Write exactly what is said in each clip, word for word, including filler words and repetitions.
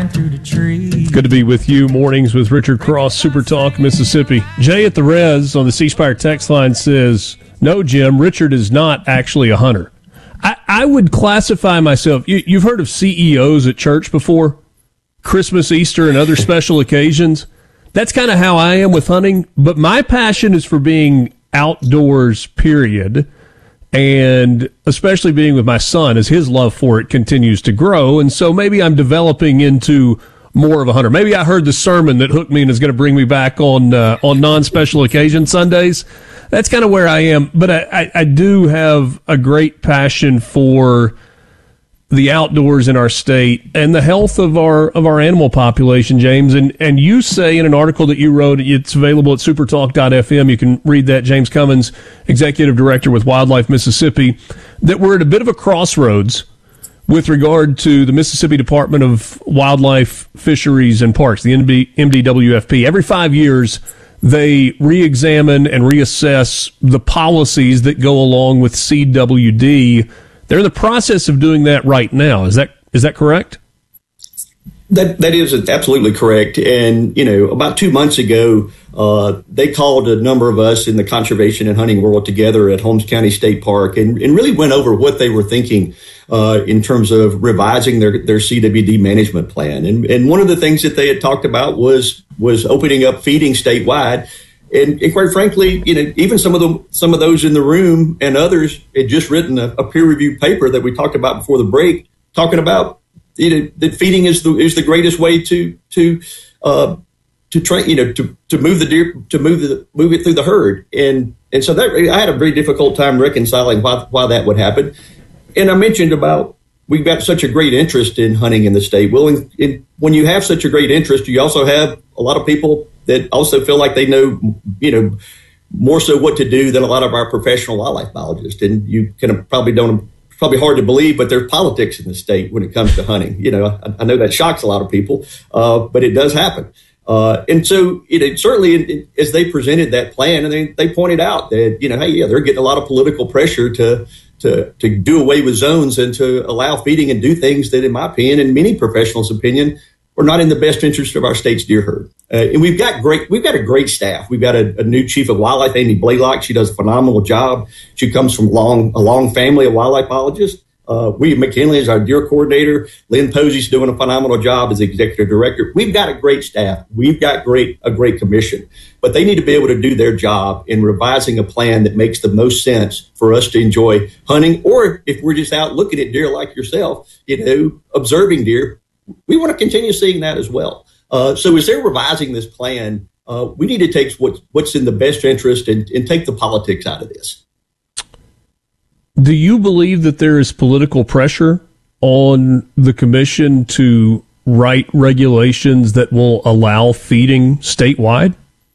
climb through the trees. Good to be with you. Mornings with Richard Cross, Super Talk, Mississippi. Jay at the Res on the C Spire text line says, no, Jim, Richard is not actually a hunter. I, I would classify myself, you, you've heard of C E Os at church before? Christmas, Easter, and other special occasions. That's kind of how I am with hunting, but my passion is for being outdoors, period, and especially being with my son as his love for it continues to grow, and so maybe I'm developing into more of a hunter. Maybe I heard the sermon that hooked me and is going to bring me back on uh, on non-special occasion Sundays. That's kind of where I am, but I, I, I do have a great passion for the outdoors in our state and the health of our of our animal population, James. And and you say in an article that you wrote, it's available at supertalk dot f m. You can read that. James Cummins, Executive Director with Wildlife Mississippi, that we're at a bit of a crossroads with regard to the Mississippi Department of Wildlife, Fisheries, and Parks, the M D W F P. Every five years, they re-examine and reassess the policies that go along with C W D. They're in the process of doing that right now. Is that is that correct? That that is absolutely correct. And, you know, about two months ago, uh, they called a number of us in the conservation and hunting world together at Holmes County State Park and, and really went over what they were thinking uh, in terms of revising their, their C W D management plan. And, and one of the things that they had talked about was was opening up feeding statewide. And, and quite frankly, you know, even some of them, some of those in the room and others had just written a, a peer-reviewed paper that we talked about before the break, talking about, you know, that feeding is the is the greatest way to to uh, to train, you know, to, to move the deer, to move the move it through the herd, and and so that I had a very difficult time reconciling why why that would happen. And I mentioned about we've got such a great interest in hunting in the state. Well, in, in, when you have such a great interest, you also have a lot of people that also feel like they know, you know, more so what to do than a lot of our professional wildlife biologists. And you can probably don't, it's probably hard to believe, but there's politics in the state when it comes to hunting. You know, I, I know that shocks a lot of people, uh, but it does happen. Uh, and so, you know, certainly it, as they presented that plan, and they, they pointed out that, you know, hey, yeah, they're getting a lot of political pressure to, to, to do away with zones and to allow feeding and do things that, in my opinion, and many professionals' opinion, are not in the best interest of our state's deer herd. Uh, and we've got great, we've got a great staff. We've got a, a new chief of wildlife, Amy Blaylock. She does a phenomenal job. She comes from long, a long family of wildlife biologists. Uh, William McKinley is our deer coordinator. Lynn Posey's doing a phenomenal job as executive director. We've got a great staff. We've got great, a great commission, but they need to be able to do their job in revising a plan that makes the most sense for us to enjoy hunting. Or if we're just out looking at deer like yourself, you know, observing deer, we want to continue seeing that as well. Uh, so as they're revising this plan, uh, we need to take what, what's in the best interest and, and take the politics out of this. Do you believe that there is political pressure on the commission to write regulations that will allow feeding statewide?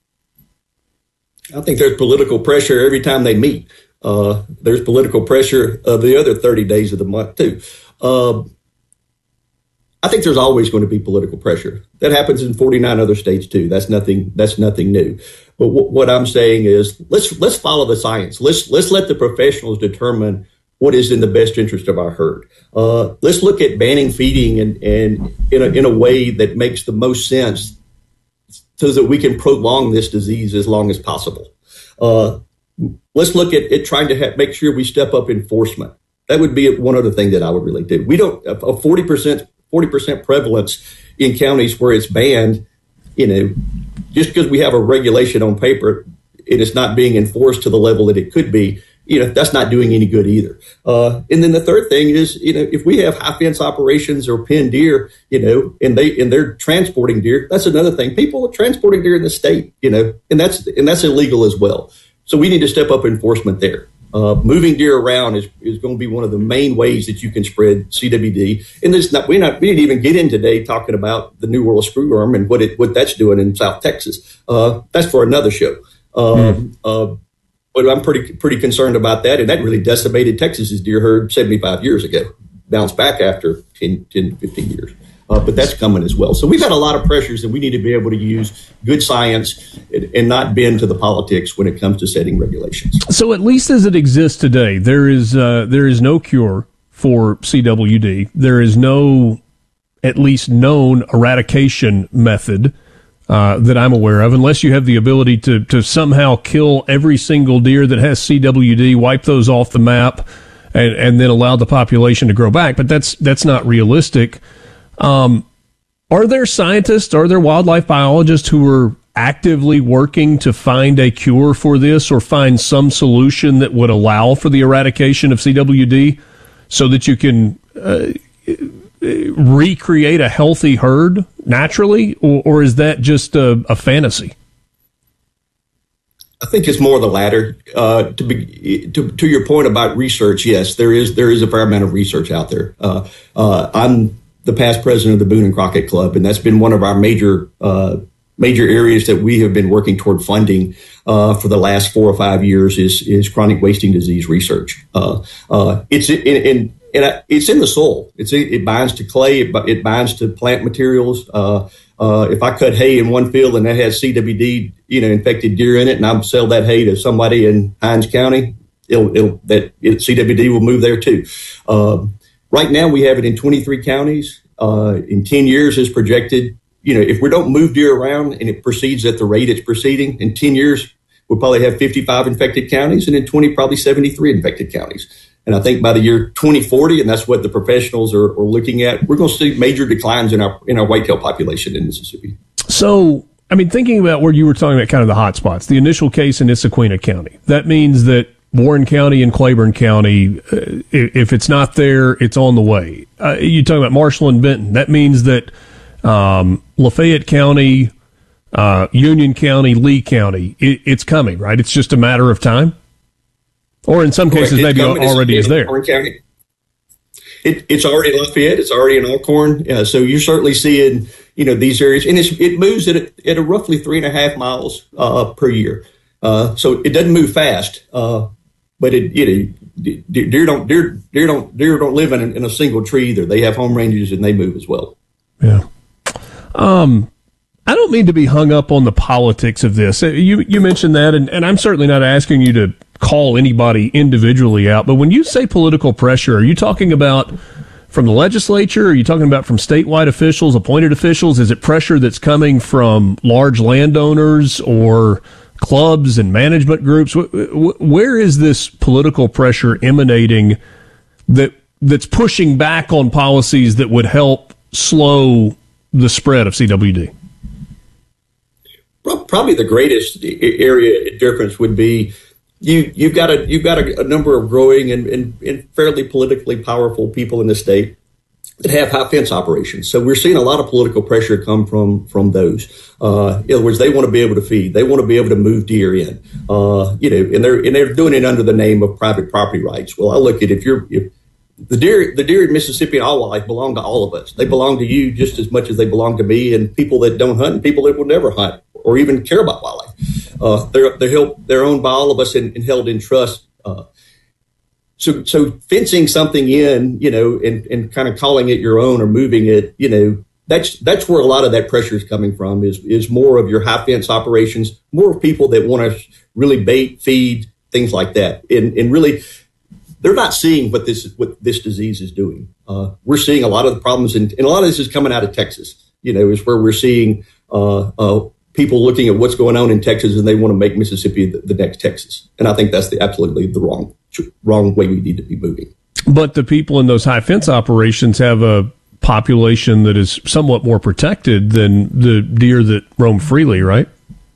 I think there's political pressure every time they meet. Uh, there's political pressure of the other thirty days of the month, too. Uh, I think there's always going to be political pressure. That happens in forty-nine other states, too. That's nothing, that's nothing new. But w- what I'm saying is let's let's follow the science. Let's let's let the professionals determine what is in the best interest of our herd. Uh, let's look at banning feeding and, and in, a, in a way that makes the most sense so that we can prolong this disease as long as possible. Uh, let's look at, at trying to ha- make sure we step up enforcement. That would be one other thing that I would really do. We don't, a forty percent, forty percent prevalence in counties where it's banned, you know, just because we have a regulation on paper, it is not being enforced to the level that it could be, you know, that's not doing any good either. Uh, and then the third thing is, you know, if we have high fence operations or pinned deer, you know, and they, and they're transporting deer, that's another thing. People are transporting deer in the state, you know, and that's, and that's illegal as well. So we need to step up enforcement there. Uh, moving deer around is, is going to be one of the main ways that you can spread C W D. And there's not, we're not, we didn't even get in today talking about the New World screwworm and what it, what that's doing in South Texas. Uh, that's for another show. Um, mm. uh, but I'm pretty, pretty concerned about that. And that really decimated Texas's deer herd seventy-five years ago, bounced back after ten, ten, fifteen years. Uh, but that's coming as well. So we've got a lot of pressures and we need to be able to use good science and, and not bend to the politics when it comes to setting regulations. So at least as it exists today, there is uh, there is no cure for C W D. There is no at least known eradication method uh, that I'm aware of, unless you have the ability to to somehow kill every single deer that has C W D, wipe those off the map, and, and then allow the population to grow back. But that's that's not realistic. Um, are there scientists, are there wildlife biologists who are actively working to find a cure for this or find some solution that would allow for the eradication of C W D so that you can uh, recreate a healthy herd naturally, or, or is that just a, a fantasy? I think it's more the latter. Uh, to, be, to to your point about research, yes, there is there is a fair amount of research out there. Uh, uh, I'm the past president of the Boone and Crockett Club, and that's been one of our major uh, major areas that we have been working toward funding uh, for the last four or five years is is chronic wasting disease research. Uh, uh, it's in, in, in it's in the soil. It's it binds to clay. It, it binds to plant materials. Uh, uh, if I cut hay in one field and that has C W D, you know, infected deer in it, and I sell that hay to somebody in Hinds County, it'll, it'll that it, C W D will move there too. Uh, right now, we have it in twenty-three counties. Uh, in ten years, is projected. You know, if we don't move deer around and it proceeds at the rate it's proceeding, in ten years, we'll probably have fifty-five infected counties, and in twenty, probably seventy-three infected counties. And I think by the year twenty forty, and that's what the professionals are, are looking at, we're going to see major declines in our in our whitetail population in Mississippi. So, I mean, thinking about where you were talking about kind of the hot spots, the initial case in Issaquena County, that means that Warren County and Claiborne County, uh, if it's not there, it's on the way. Uh, you're talking about Marshall and Benton. That means that um, Lafayette County, uh, Union County, Lee County, it, it's coming, right? It's just a matter of time? Or in some cases, maybe already is there. County. It, it's already in Lafayette. It's already in Alcorn. Uh, so you're certainly seeing, you know, these areas. And it's, it moves at a, at a roughly three and a half miles uh, per year. Uh, so it doesn't move fast. Uh, but it, you know, deer don't, deer, deer don't, deer don't live in a, in a single tree either. They have home ranges and they move as well. Yeah. Um, I don't mean to be hung up on the politics of this. You you mentioned that, and, and I'm certainly not asking you to call anybody individually out, but when you say political pressure, are you talking about from the legislature? Are you talking about from statewide officials, appointed officials? Is it pressure that's coming from large landowners or clubs and management groups? Where is this political pressure emanating that that's pushing back on policies that would help slow the spread of C W D? Probably the greatest area difference would be you you've got a you've got a, a number of growing and, and, and fairly politically powerful people in the state that have high fence operations. So we're seeing a lot of political pressure come from from those. Uh, in other words, they want to be able to feed. They want to be able to move deer in. Uh, you know, and they're and they're doing it under the name of private property rights. Well, I look at if you're if the deer the deer in Mississippi and all wildlife belong to all of us. They belong to you just as much as they belong to me and people that don't hunt and people that will never hunt or even care about wildlife. Uh, they're they're held, they're owned by all of us and, and held in trust. Uh, so so fencing something in, you know, and, and kind of calling it your own or moving it, you know, that's that's where a lot of that pressure is coming from. Is is more of your high fence operations, more people that want to really bait, feed, things like that, and and really. They're not seeing what this what this disease is doing. Uh, we're seeing a lot of the problems, and, and a lot of this is coming out of Texas. You know, is where we're seeing uh, uh, people looking at what's going on in Texas, and they want to make Mississippi the, the next Texas. And I think that's the absolutely the wrong wrong way we need to be moving. But the people in those high fence operations have a population that is somewhat more protected than the deer that roam freely, right?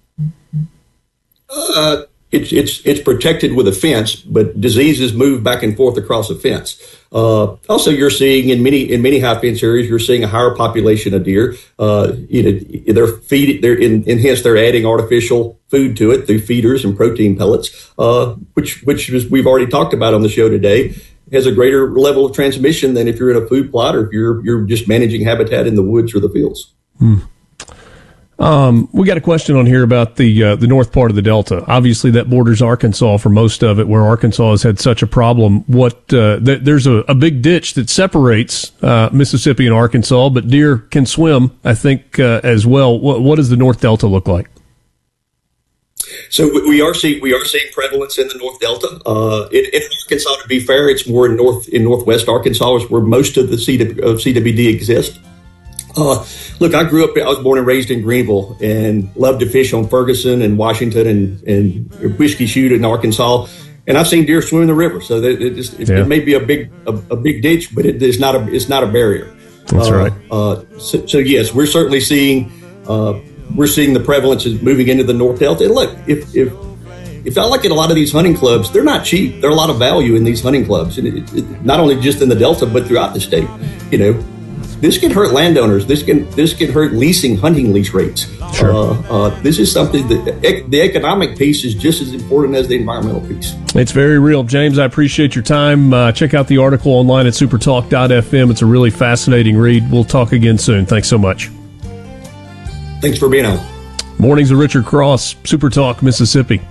Uh, It's it's it's protected with a fence, but diseases move back and forth across a fence. Uh, also, you're seeing in many in many high fence areas, you're seeing a higher population of deer. Uh, you know, they're feed they're in, and hence they're adding artificial food to it through feeders and protein pellets, uh, which which is, we've already talked about on the show today, has a greater level of transmission than if you're in a food plot or if you're you're just managing habitat in the woods or the fields. Hmm. Um, we got a question on here about the uh, the north part of the Delta. Obviously, that borders Arkansas for most of it, where Arkansas has had such a problem. What uh, th- there's a, a big ditch that separates uh, Mississippi and Arkansas, but deer can swim, I think, uh, as well. What, what does the North Delta look like? So we are seeing we are seeing prevalence in the North Delta. Uh, in, in Arkansas, to be fair, it's more in north in northwest Arkansas is where most of the C W, of C W D exists. Uh, look, I grew up, I was born and raised in Greenville and loved to fish on Ferguson and Washington and, and Whiskey Chute in Arkansas. And I've seen deer swim in the river. So that it, just, it, yeah. it may be a big a, a big ditch, but it, it's not a it's not a barrier. That's uh, right. Uh, so, so, yes, we're certainly seeing uh, we're seeing the prevalence is moving into the North Delta. And look, if if if I look at a lot of these hunting clubs, they're not cheap. There's a lot of value in these hunting clubs, and it, it, not only just in the Delta, but throughout the state. You know. This can hurt landowners. This can this can hurt leasing hunting lease rates. Sure. Uh, uh, this is something that ec- the economic piece is just as important as the environmental piece. It's very real. James, I appreciate your time. Uh, check out the article online at supertalk dot f m. It's a really fascinating read. We'll talk again soon. Thanks so much. Thanks for being on. Mornings with Richard Cross, Supertalk, Mississippi.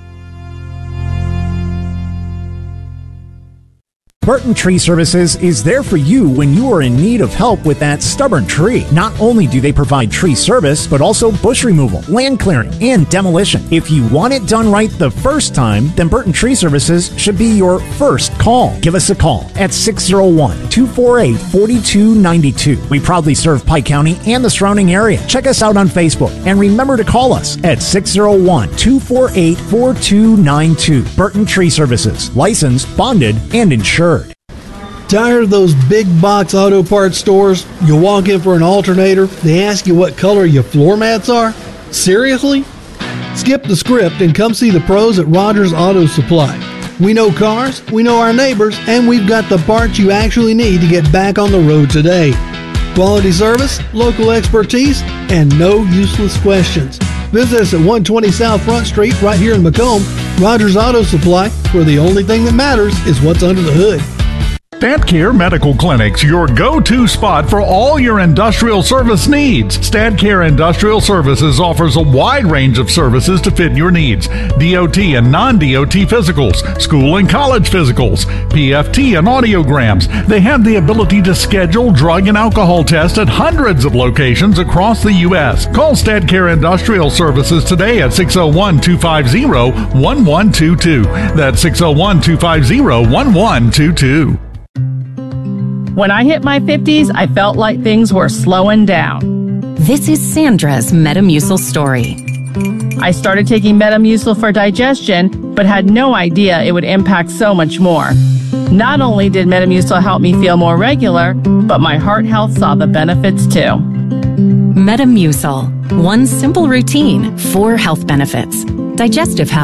Burton Tree Services is there for you when you are in need of help with that stubborn tree. Not only do they provide tree service, but also bush removal, land clearing, and demolition. If you want it done right the first time, then Burton Tree Services should be your first call. Give us a call at six oh one, two four eight, four two nine two. We proudly serve Pike County and the surrounding area. Check us out on Facebook and remember to call us at six oh one, two four eight, four two nine two. Burton Tree Services, licensed, bonded, and insured. Tired of those big box auto parts stores? You walk in for an alternator, they ask you what color your floor mats are? Seriously? Skip the script and come see the pros at Rogers Auto Supply. We know cars, we know our neighbors, and we've got the parts you actually need to get back on the road today. Quality service, local expertise, and no useless questions. Visit us at one twenty South Front Street right here in Macomb. Rogers Auto Supply, where the only thing that matters is what's under the hood. StatCare Medical Clinics, your go-to spot for all your industrial service needs. StatCare Industrial Services offers a wide range of services to fit your needs. D O T and non-D O T physicals, school and college physicals, P F T and audiograms. They have the ability to schedule drug and alcohol tests at hundreds of locations across the U S. Call StatCare Industrial Services today at six oh one, two five oh, one one two two. That's six oh one, two five oh, one one two two. When I hit my fifties, I felt like things were slowing down. This is Sandra's Metamucil story. I started taking Metamucil for digestion, but had no idea it would impact so much more. Not only did Metamucil help me feel more regular, but my heart health saw the benefits too. Metamucil. One simple routine, four health benefits. Digestive health.